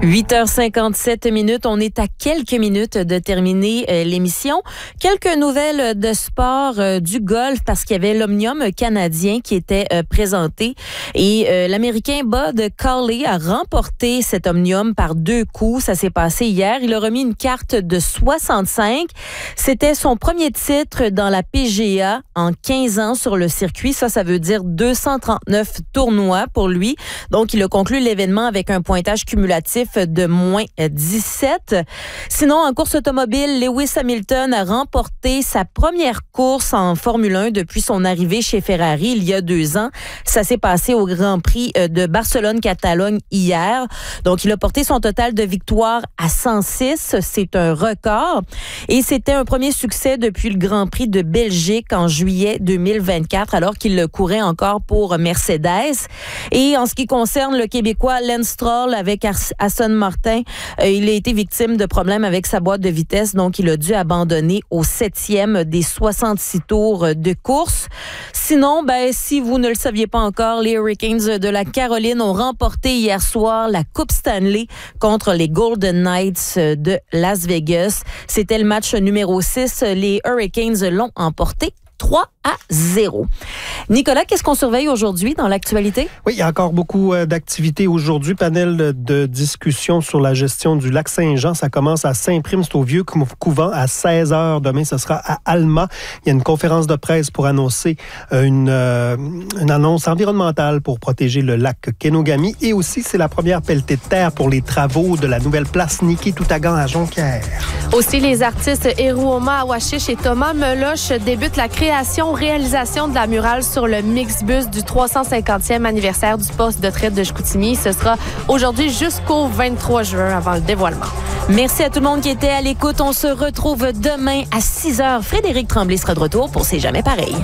8h57. On est à quelques minutes de terminer l'émission. Quelques nouvelles de sport du golf parce qu'il y avait l'Omnium canadien qui était présenté et l'Américain Bud Cauley a remporté cet Omnium par 2 coups. Ça s'est passé hier. Il a remis une carte de 65. C'était son premier titre dans la PGA en 15 ans sur le circuit. Ça veut dire 239 tournois pour lui. Donc, il a conclu l'événement avec un pointage cumulatif de moins 17. Sinon, en course automobile, Lewis Hamilton a remporté sa première course en Formule 1 depuis son arrivée chez Ferrari il y a 2 ans. Ça s'est passé au Grand Prix de Barcelone-Catalogne hier. Donc, il a porté son total de victoires à 106. C'est un record. Et c'était un premier succès depuis le Grand Prix de Belgique en juillet 2024, alors qu'il le courait encore pour Mercedes. Et en ce qui concerne le Québécois Lance Stroll avec Aston Martin, il a été victime de problèmes avec sa boîte de vitesse, donc il a dû abandonner au 7e des 66 tours de course. Sinon, si vous ne le saviez pas encore, les Hurricanes de la Caroline ont remporté hier soir la Coupe Stanley contre les Golden Knights de Las Vegas. C'était le match numéro 6. Les Hurricanes l'ont emporté 3-0. Nicolas, qu'est-ce qu'on surveille aujourd'hui dans l'actualité? Oui, il y a encore beaucoup d'activités aujourd'hui. Panel de discussion sur la gestion du lac Saint-Jean. Ça commence à Saint-Prime, c'est au Vieux-Couvent à 16h. Demain, ce sera à Alma. Il y a une conférence de presse pour annoncer une annonce environnementale pour protéger le lac Kenogami. Et aussi, c'est la première pelletée de terre pour les travaux de la nouvelle place Niki Toutagan à Jonquière. Aussi, les artistes Eruoma Awashish et Thomas Meloche débutent la réalisation de la murale sur le Mixbus du 350e anniversaire du poste de traite de Chicoutimi. Ce sera aujourd'hui jusqu'au 23 juin avant le dévoilement. Merci à tout le monde qui était à l'écoute. On se retrouve demain à 6h. Frédéric Tremblay sera de retour pour C'est jamais pareil.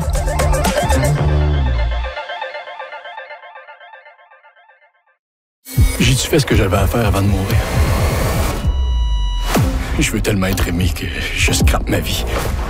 J'ai-tu fait ce que j'avais à faire avant de mourir? Je veux tellement être aimé que je scrape ma vie.